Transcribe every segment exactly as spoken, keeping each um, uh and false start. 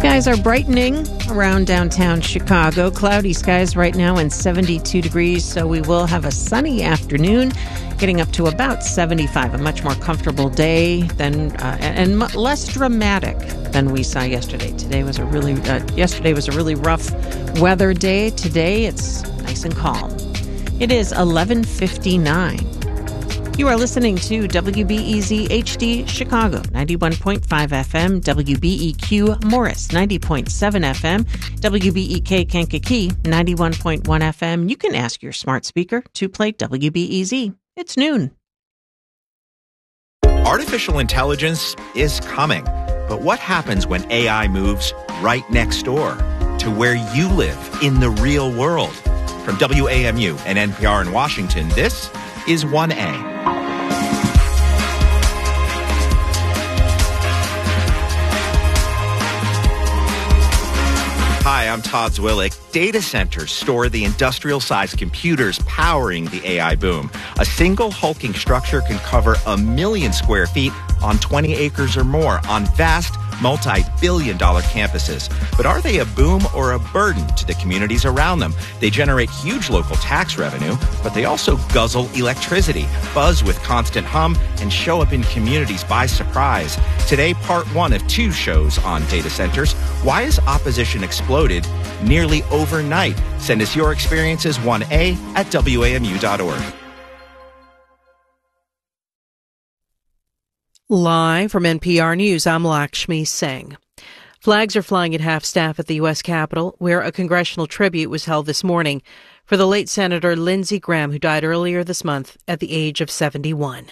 Skies are brightening around downtown Chicago. Cloudy skies right now and seventy-two degrees, so we will have a sunny afternoon, getting up to about seventy-five. A much more comfortable day than uh, and m- less dramatic than we saw yesterday. Today was a really uh, yesterday was a really rough weather day. Today it's nice and calm. It is eleven fifty-nine. You are listening to W B E Z H D Chicago, ninety-one point five F M, W B E Q Morris, ninety point seven F M, W B E K Kankakee, ninety-one point one F M. You can ask your smart speaker to play W B E Z. It's noon. Artificial intelligence is coming, but what happens when A I moves right next door to where you live in the real world? From W A M U and N P R in Washington, this is one A. Hi, I'm Todd Zwillick. Data centers store the industrial-sized computers powering the A I boom. A single hulking structure can cover a million square feet on twenty acres or more on vast, multi-billion dollar campuses. But are they a boom or a burden to the communities around them? They generate huge local tax revenue, but they also guzzle electricity, buzz with constant hum, and show up in communities by surprise. Today, part one of two shows on data centers. Why has opposition exploded nearly overnight? Send us your experiences, one A at W A M U dot org. Live from N P R News, I'm Lakshmi Singh. Flags are flying at half-staff at the U S Capitol, where a congressional tribute was held this morning for the late Senator Lindsey Graham, who died earlier this month at the age of seventy-one.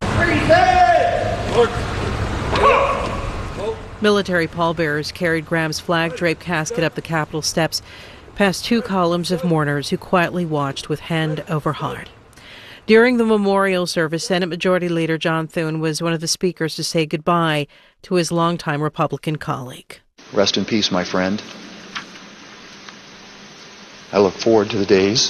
Military pallbearers carried Graham's flag-draped casket up the Capitol steps, past two columns of mourners who quietly watched with hand over heart. During the memorial service, Senate Majority Leader John Thune was one of the speakers to say goodbye to his longtime Republican colleague. Rest in peace, my friend. I look forward to the days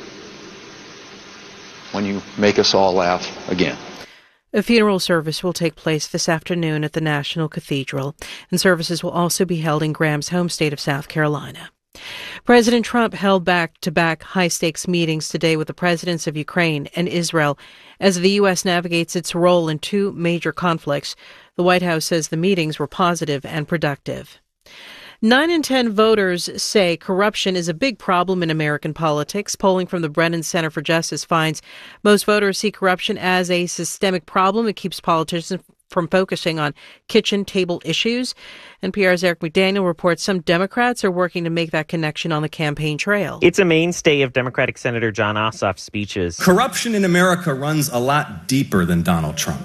when you make us all laugh again. A funeral service will take place this afternoon at the National Cathedral, and services will also be held in Graham's home state of South Carolina. President Trump held back-to-back high-stakes meetings today with the presidents of Ukraine and Israel as the U S navigates its role in two major conflicts. The White House says the meetings were positive and productive. Nine in ten voters say corruption is a big problem in American politics. Polling from the Brennan Center for Justice finds most voters see corruption as a systemic problem. It keeps politicians from focusing on kitchen table issues. N P R's Eric McDaniel reports some Democrats are working to make that connection on the campaign trail. It's a mainstay of Democratic Senator Jon Ossoff's speeches. Corruption in America runs a lot deeper than Donald Trump.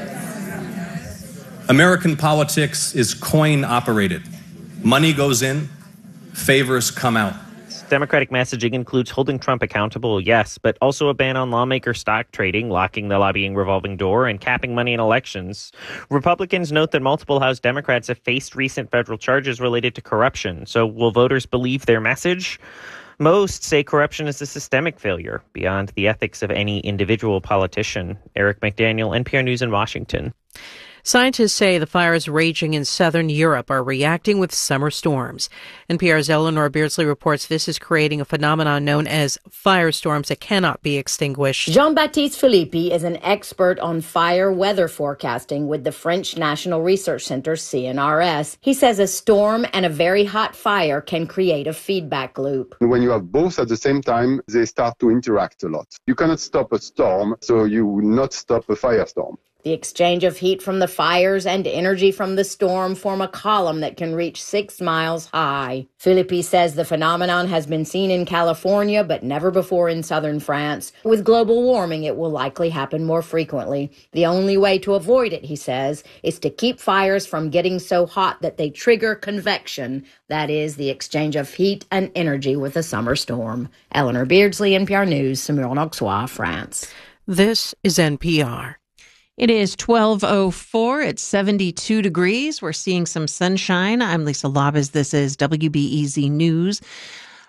American politics is coin-operated. Money goes in, favors come out. Democratic messaging includes holding Trump accountable, yes, but also a ban on lawmaker stock trading, locking the lobbying revolving door, and capping money in elections. Republicans note that multiple House Democrats have faced recent federal charges related to corruption. So will voters believe their message? Most say corruption is a systemic failure beyond the ethics of any individual politician. Eric McDaniel, N P R News in Washington. Scientists say the fires raging in southern Europe are reacting with summer storms. N P R's Eleanor Beardsley reports this is creating a phenomenon known as firestorms that cannot be extinguished. Jean-Baptiste Philippi is an expert on fire weather forecasting with the French National Research Center, C N R S. He says a storm and a very hot fire can create a feedback loop. When you have both at the same time, they start to interact a lot. You cannot stop a storm, so you will not stop a firestorm. The exchange of heat from the fires and energy from the storm form a column that can reach six miles high. Philippi says the phenomenon has been seen in California, but never before in southern France. With global warming, it will likely happen more frequently. The only way to avoid it, he says, is to keep fires from getting so hot that they trigger convection, that is, the exchange of heat and energy with a summer storm. Eleanor Beardsley, N P R News, Saumur-en-Auxois, France. This is N P R. It is twelve oh four. It's seventy-two degrees. We're seeing some sunshine. I'm Lisa Labas. This is W B E Z News.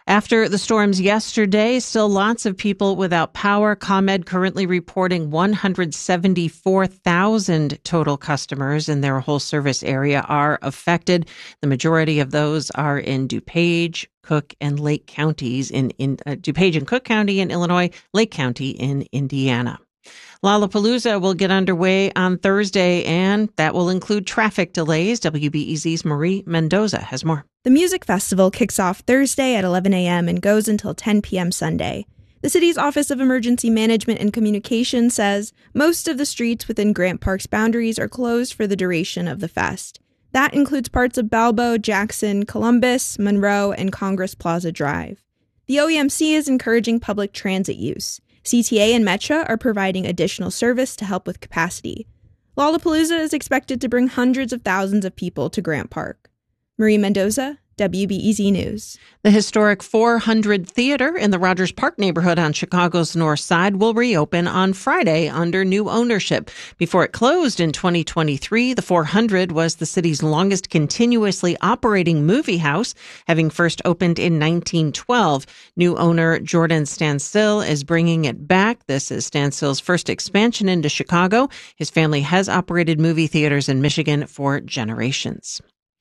After the storms yesterday, still lots of people without power. ComEd currently reporting one hundred seventy-four thousand total customers in their whole service area are affected. The majority of those are in DuPage, Cook, and Lake counties in, in uh, DuPage and Cook County in Illinois, Lake County in Indiana. Lollapalooza will get underway on Thursday, and that will include traffic delays. W B E Z's Marie Mendoza has more. The music festival kicks off Thursday at eleven a.m. and goes until ten p.m. Sunday. The city's Office of Emergency Management and Communication says most of the streets within Grant Park's boundaries are closed for the duration of the fest. That includes parts of Balbo, Jackson, Columbus, Monroe, and Congress Plaza Drive. The O E M C is encouraging public transit use. C T A and Metra are providing additional service to help with capacity. Lollapalooza is expected to bring hundreds of thousands of people to Grant Park. Marie Mendoza, W B E Z News. The historic four hundred Theater in the Rogers Park neighborhood on Chicago's north side will reopen on Friday under new ownership. Before it closed in twenty twenty-three, the four hundred was the city's longest continuously operating movie house, having first opened in nineteen twelve. New owner Jordan Stansill is bringing it back. This is Stansill's first expansion into Chicago. His family has operated movie theaters in Michigan for generations.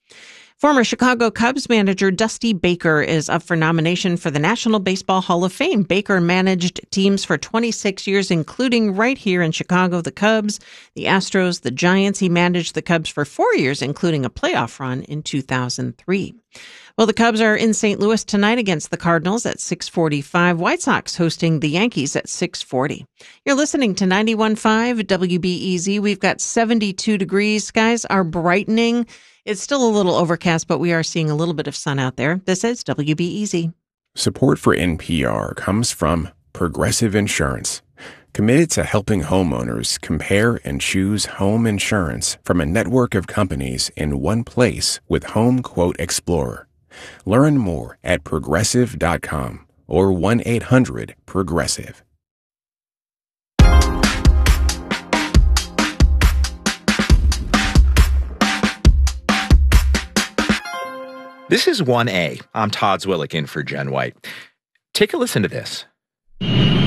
Former Chicago Cubs manager Dusty Baker is up for nomination for the National Baseball Hall of Fame. Baker managed teams for twenty-six years, including right here in Chicago, the Cubs, the Astros, the Giants. He managed the Cubs for four years, including a playoff run in two thousand three. Well, the Cubs are in Saint Louis tonight against the Cardinals at six forty-five. White Sox hosting the Yankees at six forty. You're listening to ninety-one point five W B E Z. We've got seventy-two degrees. Skies are brightening. It's still a little overcast, but we are seeing a little bit of sun out there. This is W B E Z. Support for N P R comes from Progressive Insurance, committed to helping homeowners compare and choose home insurance from a network of companies in one place with Home Quote Explorer. Learn more at progressive dot com or one eight hundred progressive. This is one A. I'm Todd Zwillich in for Jen White. Take a listen to this. You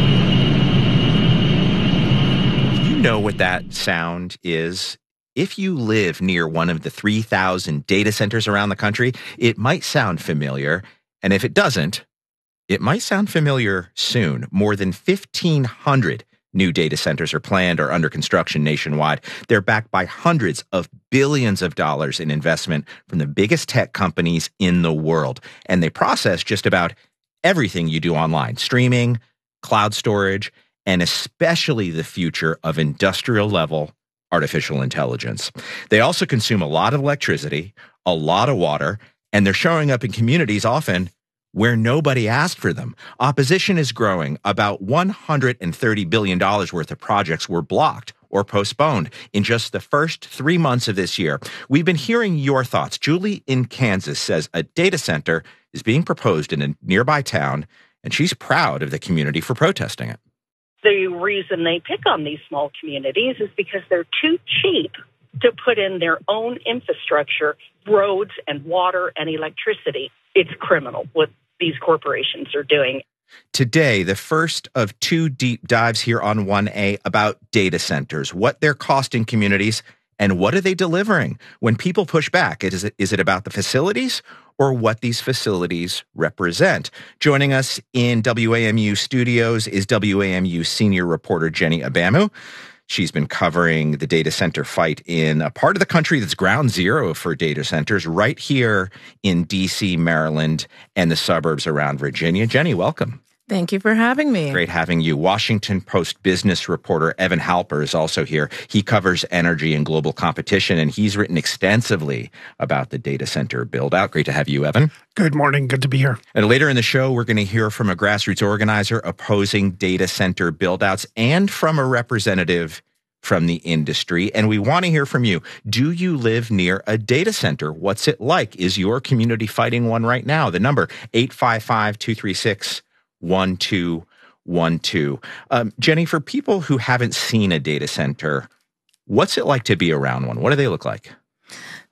know what that sound is? If you live near one of the three thousand data centers around the country, it might sound familiar. And if it doesn't, it might sound familiar soon. More than fifteen hundred new data centers are planned or under construction nationwide. They're backed by hundreds of billions of dollars in investment from the biggest tech companies in the world. And they process just about everything you do online, streaming, cloud storage, and especially the future of industrial level artificial intelligence. They also consume a lot of electricity, a lot of water, and they're showing up in communities often where nobody asked for them. Opposition is growing. About one hundred thirty billion dollars worth of projects were blocked or postponed in just the first three months of this year. We've been hearing your thoughts. Julie in Kansas says a data center is being proposed in a nearby town, and she's proud of the community for protesting it. The reason they pick on these small communities is because they're too cheap to put in their own infrastructure, roads and water and electricity. It's criminal what these corporations are doing. Today, the first of two deep dives here on one A about data centers, what they're costing communities, and what are they delivering? When people push back, is it, is it about the facilities or what these facilities represent? Joining us in W A M U studios is W A M U senior reporter Jenny Abamu. She's been covering the data center fight in a part of the country that's ground zero for data centers, right here in D C, Maryland, and the suburbs around Virginia. Jenny, welcome. Thank you for having me. Great having you. Washington Post business reporter Evan Halper is also here. He covers energy and global competition, and he's written extensively about the data center build-out. Great to have you, Evan. Good morning. Good to be here. And later in the show, we're going to hear from a grassroots organizer opposing data center build-outs and from a representative from the industry. And we want to hear from you. Do you live near a data center? What's it like? Is your community fighting one right now? The number, eight five five, two three six, one two one two. Um, Jenny, for people who haven't seen a data center, what's it like to be around one? What do they look like?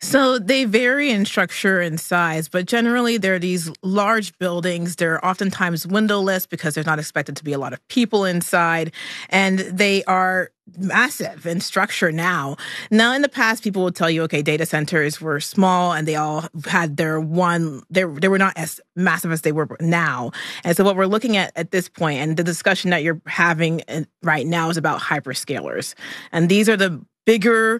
So they vary in structure and size, but generally they're these large buildings. They're oftentimes windowless because there's not expected to be a lot of people inside, and they are massive in structure now. Now, in the past, people would tell you, okay, data centers were small and they all had their one, they, they were not as massive as they were now. And so what we're looking at at this point, and the discussion that you're having right now is about hyperscalers. And these are the bigger,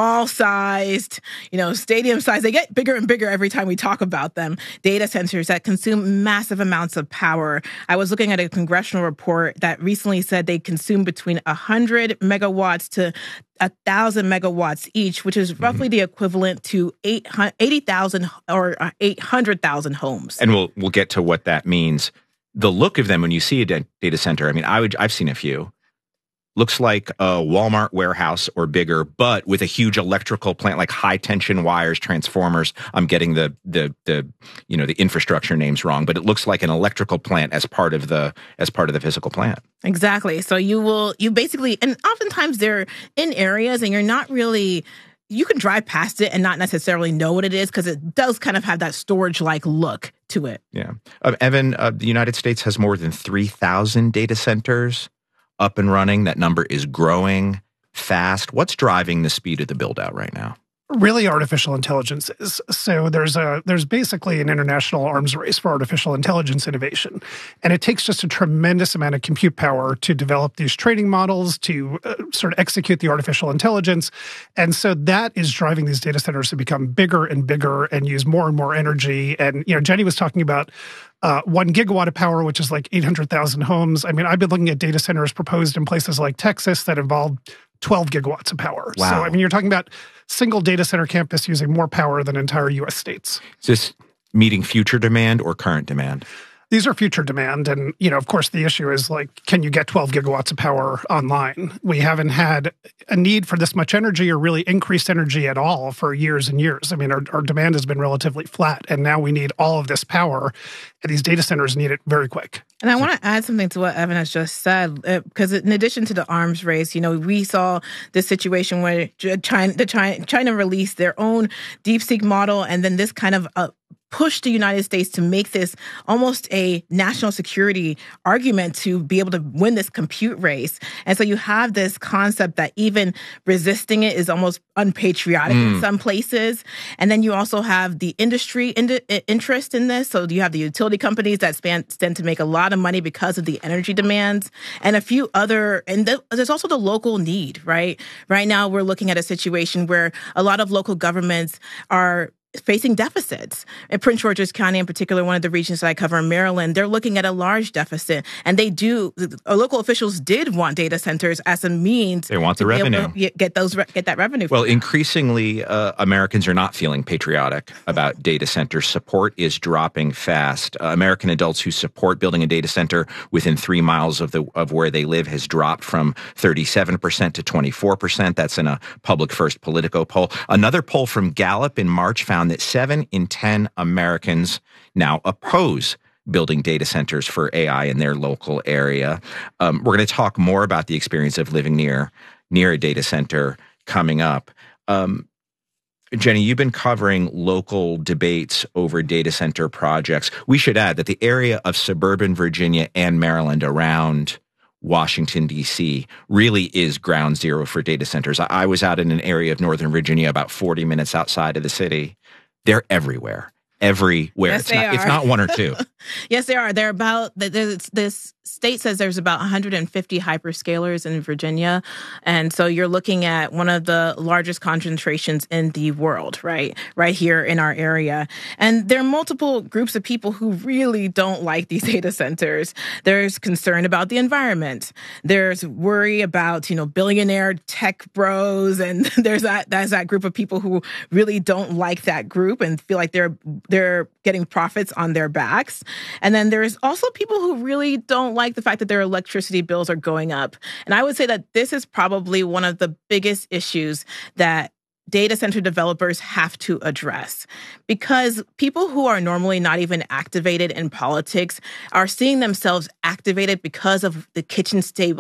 mall-sized, you know, stadium-sized. They get bigger and bigger every time we talk about them. Data centers that consume massive amounts of power. I was looking at a congressional report that recently said they consume between one hundred megawatts to one thousand megawatts each, which is roughly mm-hmm. the equivalent to eighty thousand or eight hundred thousand homes. And we'll we'll get to what that means. The look of them when you see a data center, I mean, I would I've seen a few. Looks like a Walmart warehouse or bigger, but with a huge electrical plant, like high tension wires, transformers. I'm getting the the the you know the infrastructure names wrong, but it looks like an electrical plant as part of the as part of the physical plant. Exactly. So you will you basically, and oftentimes they're in areas, and you're not really. You can drive past it and not necessarily know what it is because it does kind of have that storage-like look to it. Yeah, uh, Evan, uh, the United States has more than three thousand data centers up and running. That number is growing fast. What's driving the speed of the build out right now? Really, artificial intelligence is. So there's a there's basically an international arms race for artificial intelligence innovation. And it takes just a tremendous amount of compute power to develop these training models, to uh, sort of execute the artificial intelligence. And so that is driving these data centers to become bigger and bigger and use more and more energy. And, you know, Jenny was talking about Uh, one gigawatt of power, which is like eight hundred thousand homes. I mean, I've been looking at data centers proposed in places like Texas that involve twelve gigawatts of power. Wow. So, I mean, you're talking about single data center campus using more power than entire U S states. Is this meeting future demand or current demand? These are future demand. And, you know, of course, the issue is like, can you get twelve gigawatts of power online? We haven't had a need for this much energy or really increased energy at all for years and years. I mean, our, our demand has been relatively flat, and now we need all of this power, and these data centers need it very quick. And I want to add something to what Evan has just said, because in addition to the arms race, you know, we saw this situation where China, the China, China released their own DeepSeek model, and then this kind of uh, pushed the United States to make this almost a national security argument to be able to win this compute race. And so you have this concept that even resisting it is almost unpatriotic mm. in some places. And then you also have the industry in- interest in this. So you have the utility companies that stand, stand to make a lot of money because of the energy demands, and a few other, and th- there's also the local need, right? Right now we're looking at a situation where a lot of local governments are facing deficits. In Prince George's County in particular, one of the regions that I cover in Maryland, they're looking at a large deficit. And they do, uh, local officials did want data centers as a means. They want the revenue. Get those, get that revenue. Well, increasingly, uh, Americans are not feeling patriotic about data centers. Support is dropping fast. Uh, American adults who support building a data center within three miles of the of where they live has dropped from thirty-seven percent to twenty-four percent. That's in a Public First Politico poll. Another poll from Gallup in March found that seven in ten Americans now oppose building data centers for A I in their local area. Um, we're going to talk more about the experience of living near near a data center coming up. Um, Jenny, you've been covering local debates over data center projects. We should add that the area of suburban Virginia and Maryland around Washington, D C really is ground zero for data centers. I, I was out in an area of Northern Virginia about forty minutes outside of the city. They're everywhere. Everywhere. Yes, it's, they not, are. it's not one or two. Yes, there are. They're about, this state says there's about one hundred fifty hyperscalers in Virginia. And so you're looking at one of the largest concentrations in the world, right? Right here in our area. And there are multiple groups of people who really don't like these data centers. There's concern about the environment. There's worry about, you know, billionaire tech bros. And there's that, there's that group of people who really don't like that group and feel like they're, they're getting profits on their backs. And then there's also people who really don't like the fact that their electricity bills are going up. And I would say that this is probably one of the biggest issues that data center developers have to address, because people who are normally not even activated in politics are seeing themselves activated because of the kitchen table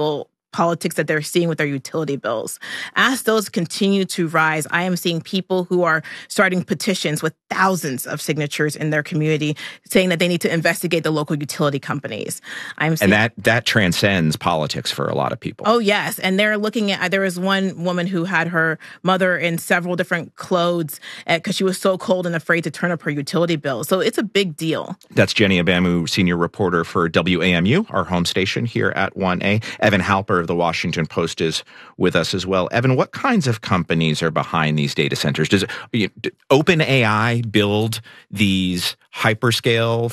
politics that they're seeing with their utility bills. As those continue to rise, I am seeing people who are starting petitions with thousands of signatures in their community saying that they need to investigate the local utility companies. I'm seeing, and that that transcends politics for a lot of people. Oh, yes. And they're looking at, there was one woman who had her mother in several different clothes because she was so cold and afraid to turn up her utility bill. So it's a big deal. That's Jenny Abamu, senior reporter for W A M U, our home station here at one A. Evan Halper of the Washington Post is with us as well. Evan, what kinds of companies are behind these data centers? Does OpenAI build these hyperscale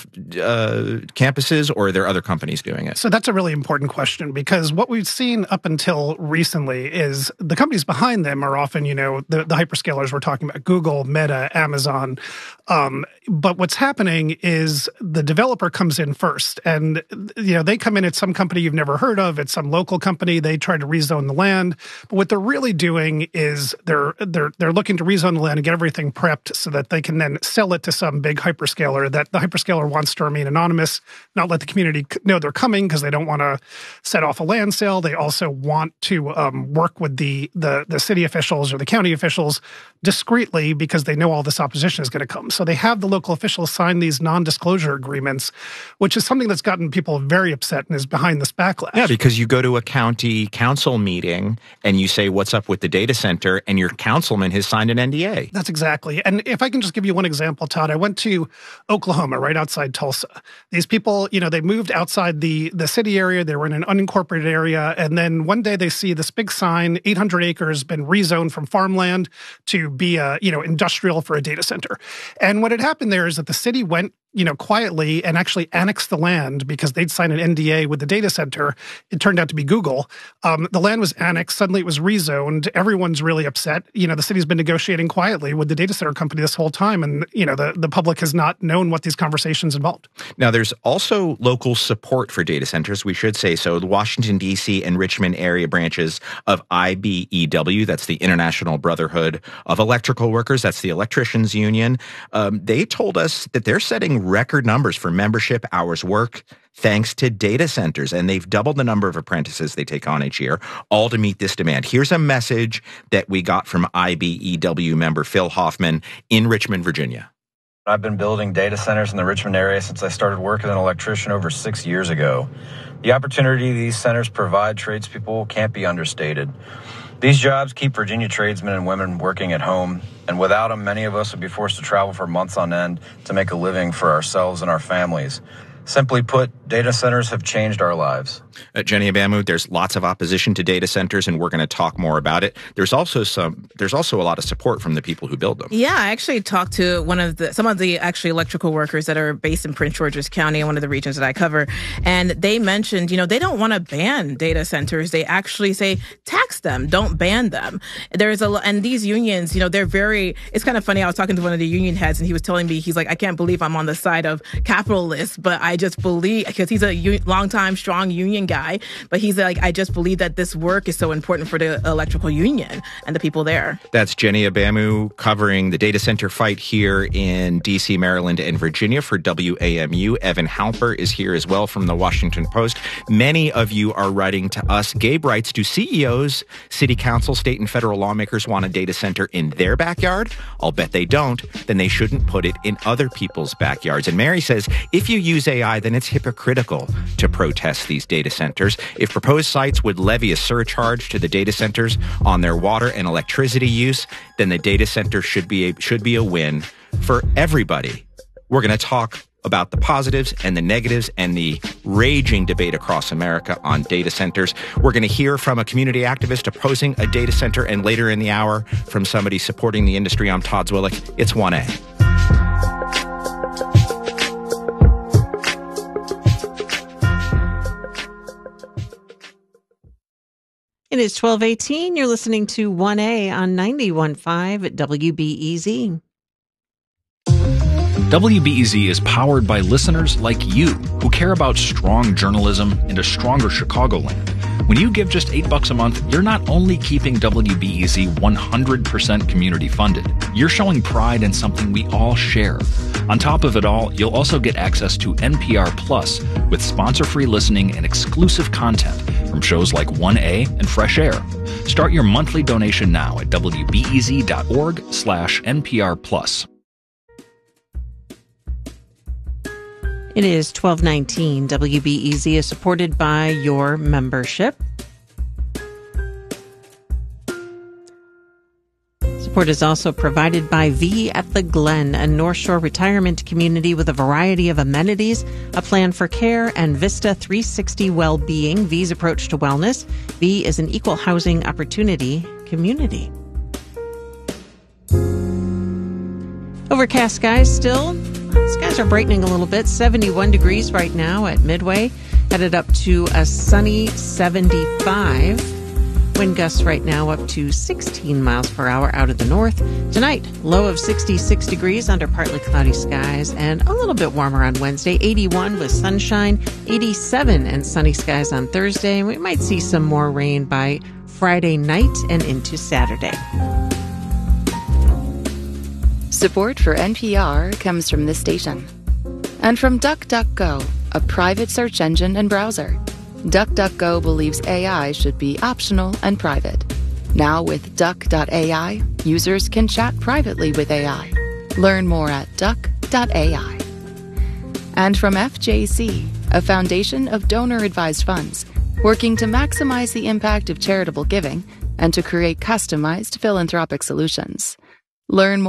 uh, campuses, or are there other companies doing it? So that's a really important question, because what we've seen up until recently is the companies behind them are often, you know, the, the hyperscalers we're talking about, Google, Meta, Amazon. Um, but what's happening is the developer comes in first, and, you know, they come in at some company you've never heard of. It's some local company. They try to rezone the land. But what they're really doing is they're they're they're looking to rezone the land and get everything prepped so that they can then sell it to some big hyperscaler that the hyperscaler wants to remain anonymous, not let the community know they're coming because they don't want to set off a land sale. They also want to um, work with the, the the city officials or the county officials discreetly because they know all this opposition is going to come. So they have the local officials sign these non-disclosure agreements, which is something that's gotten people very upset and is behind this backlash. Yeah, because you go to a county council meeting and you say, what's up with the data center, and your councilman has signed an N D A. That's exactly. And if I can just give you one example, Todd, I went to Oklahoma, right outside Tulsa. These people, you know, they moved outside the, the city area. They were in an unincorporated area. And then one day they see this big sign, eight hundred acres, been rezoned from farmland to be a, you know, industrial for a data center. And what had happened there is that the city went, you know, quietly and actually annexed the land because they'd signed an N D A with the data center. It turned out to be Google. Um, the land was annexed. Suddenly it was rezoned. Everyone's really upset. You know, the city's been negotiating quietly with the data center company this whole time. And, you know, the, the public has not known what these conversations involved. Now, there's also local support for data centers, we should say so. The Washington, D C and Richmond area branches of I B E W, that's the International Brotherhood of Electrical Workers, that's the electricians union, um, they told us that they're setting record numbers for membership hours worked thanks to data centers, and they've doubled the number of apprentices they take on each year, all to meet this demand. Here's a message that we got from I B E W member Phil Hoffman in Richmond, Virginia. I've been building data centers in the Richmond area since I started working as an electrician over six years ago. The opportunity these centers provide tradespeople can't be understated. These jobs keep Virginia tradesmen and women working at home, and without them, many of us would be forced to travel for months on end to make a living for ourselves and our families. Simply put, data centers have changed our lives. Uh, Jenny Abamu, there's lots of opposition to data centers, and we're going to talk more about it. There's also some. There's also a lot of support from the people who build them. Yeah, I actually talked to one of the some of the actually electrical workers that are based in Prince George's County, one of the regions that I cover, and they mentioned, you know, they don't want to ban data centers. They actually say tax them, don't ban them. There's a and these unions, you know, they're very. It's kind of funny. I was talking to one of the union heads, and he was telling me, he's like, I can't believe I'm on the side of capitalists, but I just believe, because he's a u- long-time strong union guy, but he's like, I just believe that this work is so important for the electrical union and the people there. That's Jenny Abamu covering the data center fight here in D C, Maryland, and Virginia for W A M U. Evan Halper is here as well from the Washington Post. Many of you are writing to us. Gabe writes, do C E Os, city council, state and federal lawmakers want a data center in their backyard? I'll bet they don't. Then they shouldn't put it in other people's backyards. And Mary says, if you use A I, then it's hypocritical to protest these data centers. If proposed sites would levy a surcharge to the data centers on their water and electricity use, then the data center should be a, should be a win for everybody. We're going to talk about the positives and the negatives and the raging debate across America on data centers. We're going to hear from a community activist opposing a data center, and later in the hour from somebody supporting the industry. I'm Todd Zwillich. It's one A. It is twelve eighteen. You're listening to one A on ninety-one point five at W B E Z. W B E Z is powered by listeners like you who care about strong journalism and a stronger Chicagoland. When you give just eight bucks a month, you're not only keeping W B E Z one hundred percent community funded, you're showing pride in something we all share. On top of it all, you'll also get access to N P R Plus with sponsor-free listening and exclusive content from shows like one A and Fresh Air. Start your monthly donation now at W B E Z dot org slash N P R plus. It is twelve nineteen. W B E Z is supported by your membership. Support is also provided by V at the Glen, a North Shore retirement community with a variety of amenities, a plan for care, and Vista three sixty well-being, V's approach to wellness. V is an equal housing opportunity community. Overcast skies still. Skies are brightening a little bit. seventy-one degrees right now at Midway. Headed up to a sunny seventy-five. Wind gusts right now up to sixteen miles per hour out of the north. Tonight, low of sixty-six degrees under partly cloudy skies, and a little bit warmer on Wednesday. eighty-one with sunshine, eighty-seven and sunny skies on Thursday. And we might see some more rain by Friday night and into Saturday. Support for N P R comes from this station and from DuckDuckGo, a private search engine and browser. DuckDuckGo believes A I should be optional and private. Now with Duck dot A I, users can chat privately with A I. Learn more at Duck dot A I. And from F J C, a foundation of donor-advised funds, working to maximize the impact of charitable giving and to create customized philanthropic solutions. Learn more